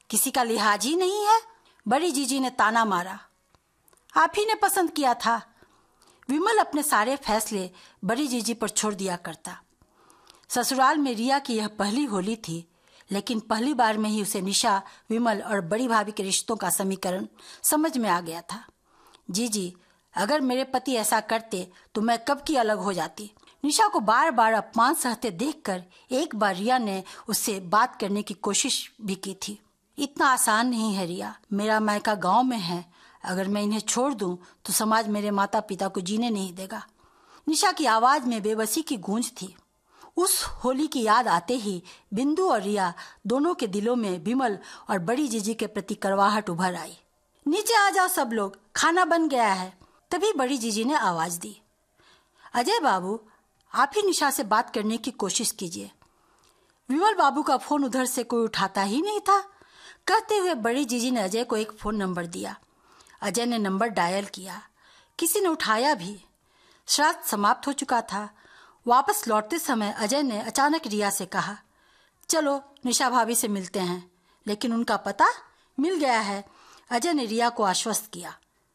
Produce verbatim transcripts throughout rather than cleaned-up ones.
किसी का लिहाज ही नहीं है। बड़ी जीजी ने ताना मारा। आप ही ने पसंद किया था। विमल अपने सारे फैसले बड़ी जीजी पर छोड़ दिया करता। ससुराल में रिया की यह पहली होली थी, लेकिन पहली बार में ही उसे निशा, विमल और बड़ी भाभी के रिश्तों का समीकरण समझ में आ गया था। जीजी, अगर मेरे पति ऐसा करते तो मैं कब की अलग हो जाती। निशा को बार बार अपमान सहते देखकर एक बार रिया ने उससे बात करने की कोशिश भी की थी। इतना आसान नहीं है रिया, मेरा मायका गांव में है, अगर मैं इन्हें छोड़ दूं तो समाज मेरे माता पिता को जीने नहीं देगा। निशा की आवाज में बेबसी की गूंज थी। उस होली की याद आते ही बिंदु और रिया दोनों के दिलों में विमल और बड़ी जीजी के प्रति कड़वाहट उभर आई। नीचे आ जाओ सब लोग, खाना बन गया है। तभी बड़ी जीजी ने आवाज दी, अजय बाबू, आप ही निशा से बात करने की कोशिश कीजिए। विमल बाबू का फोन उधर से कोई उठाता ही नहीं था। कहते हुए बड़ी जीजी ने अजय को एक फोन नंबर दिया। अजय ने नंबर डायल किया, किसी ने उठाया भी। श्राद्ध समाप्त हो चुका था। वापस लौटते समय अजय ने अचानक रिया से कहा, चलो निशा भाभी से मिलते हैं। लेकिन उनका पता मिल गया है। अजय ने रिया को आश्वस्त किया।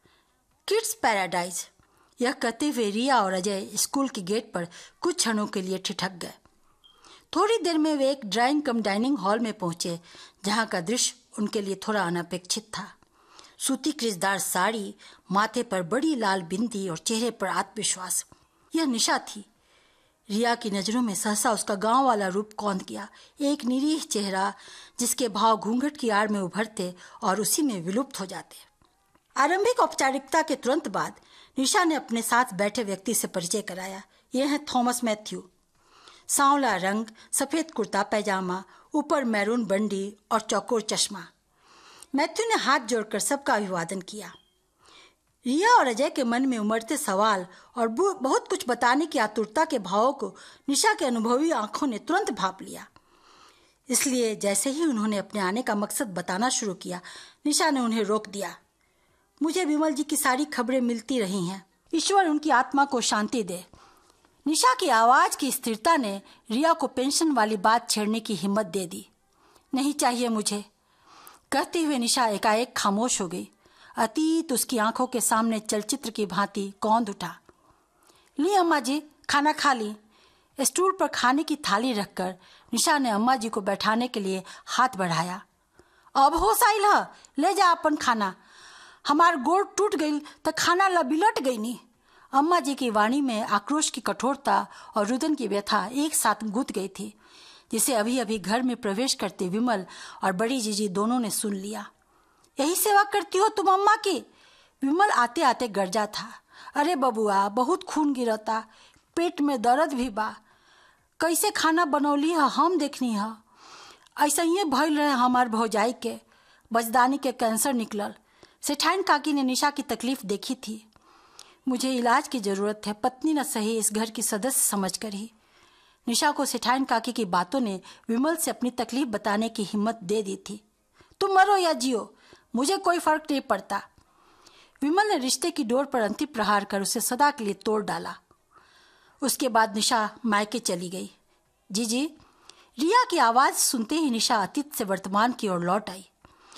किड्स पैराडाइज, यह कहते हुए रिया और अजय स्कूल के गेट पर कुछ क्षणों के लिए ठिठक गए। थोड़ी देर में वे एक ड्राइंग कम डाइनिंग हॉल में पहुंचे, जहां का दृश्य उनके लिए थोड़ा अनपेक्षित था। सूती क्रिजदार साड़ी, माथे पर बड़ी लाल बिंदी और चेहरे पर आत्मविश्वास, यह निशा थी। रिया की नजरों में सहसा उसका गांव वाला रूप कौंध गया। एक निरीह चेहरा जिसके भाव घूंघट की आड़ में उभरते और उसी में विलुप्त हो जाते। आरंभिक औपचारिकता के तुरंत बाद निशा ने अपने साथ बैठे व्यक्ति से परिचय कराया। यह है थॉमस मैथ्यू। सांवला रंग, सफेद कुर्ता पैजामा, ऊपर मैरून बंडी और चौकोर चश्मा। मैथ्यू ने हाथ जोड़कर सबका अभिवादन किया। रिया और अजय के मन में उमड़ते सवाल और बहुत कुछ बताने की आतुरता के भावों को निशा के अनुभवी आंखों ने तुरंत भांप लिया। इसलिए जैसे ही उन्होंने अपने आने का मकसद बताना शुरू किया, निशा ने उन्हें रोक दिया। मुझे विमल जी की सारी खबरें मिलती रही हैं, ईश्वर उनकी आत्मा को शांति दे। निशा की आवाज की स्थिरता ने रिया को पेंशन वाली बात छेड़ने की हिम्मत दे दी। नहीं चाहिए मुझे, कहते हुए निशा एकाएक खामोश हो गई। अतीत उसकी आंखों के सामने चलचित्र की भांति कौंध उठा। ली अम्मा जी, खाना खा ली। स्टूल पर खाने की थाली रखकर निशा ने अम्मा जी को बैठाने के लिए हाथ बढ़ाया। अब होश आइल ह, ले जा अपन खाना। हमार गोड़ टूट गई तो खाना लबिलट गई नी। अम्मा जी की वाणी में आक्रोश की कठोरता और रुदन की व्यथा एक साथ गुथ गई थी, जिसे अभी अभी घर में प्रवेश करते विमल और बड़ी जीजी दोनों ने सुन लिया। यही सेवा करती हो तुम अम्मा की? विमल आते आते गर्जा था। अरे बबुआ, बहुत खून गिरता, पेट में दर्द भी बा। कैसे खाना बनौली है हम देखनी है। ऐसा ही भइल रहे हमार भौजाई के, बजदानी के कैंसर निकलल। सेठाइन काकी ने निशा की तकलीफ देखी थी। मुझे इलाज की जरूरत है, पत्नी न सही इस घर की सदस्य समझ कर ही। निशा को सेठाइन काकी की बातों ने विमल से अपनी तकलीफ बताने की हिम्मत दे दी थी। तुम मरो या जियो, मुझे कोई फर्क नहीं पड़ता। विमल ने रिश्ते की डोर पर अंतिम प्रहार कर उसे सदा के लिए तोड़ डाला। उसके बाद निशा मायके चली गई। जीजी, रिया की आवाज सुनते ही निशा अतीत से वर्तमान की ओर लौट आई।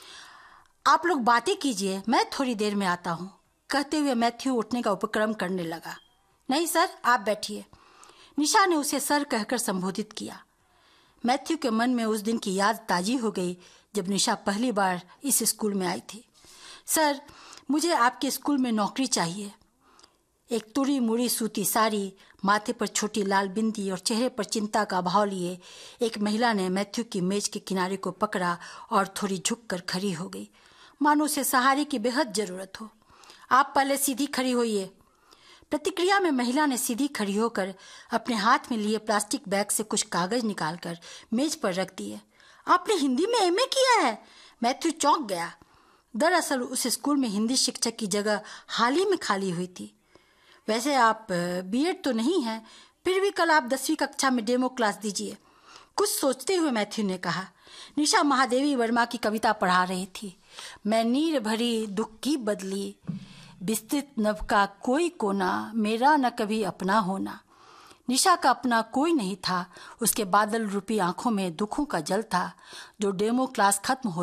आप लोग बातें कीजिए, मैं थोड़ी देर में आता हूँ, कहते हुए मैथ्यू उठने का उपक्रम करने लगा। नहीं सर, आप बैठिए, निशा ने उसे सर कहकर संबोधित किया। मैथ्यू के मन में उस दिन की याद ताजी हो गई जब निशा पहली बार इस स्कूल में आई थी। सर, मुझे आपके स्कूल में नौकरी चाहिए। एक तुड़ी मुड़ी सूती साड़ी, माथे पर छोटी लाल बिंदी और चेहरे पर चिंता का भाव लिए एक महिला ने मैथ्यू की मेज के किनारे को पकड़ा और थोड़ी झुककर खड़ी हो गई, मानो उसे सहारे की बेहद जरूरत हो। आप पहले सीधी खड़ी होइए। प्रतिक्रिया में महिला ने सीधी खड़ी होकर अपने हाथ में लिए प्लास्टिक बैग से कुछ कागज निकालकर मेज पर रख दिए। आपने हिंदी में एमए किया है? मैथ्यू चौंक गया। दरअसल उस स्कूल में हिंदी शिक्षक की जगह हाल ही में खाली हुई थी। वैसे आप बीएड तो नहीं हैं, फिर भी कल आप दसवीं कक्षा में डेमो क्लास दीजिए। कुछ सोचते हुए मैथ्यू ने कहा। निशा महादेवी वर्मा की कविता पढ़ा रही थी। मैं नीर भरी दुख की बदली, विस्तृत नभ का कोई कोना, मेरा न कभी अपना होना। निशा का अपना कोई नहीं था। उसके बादल रूपी आंखों में दुखों का जल था, जो डेमो क्लास खत्म हो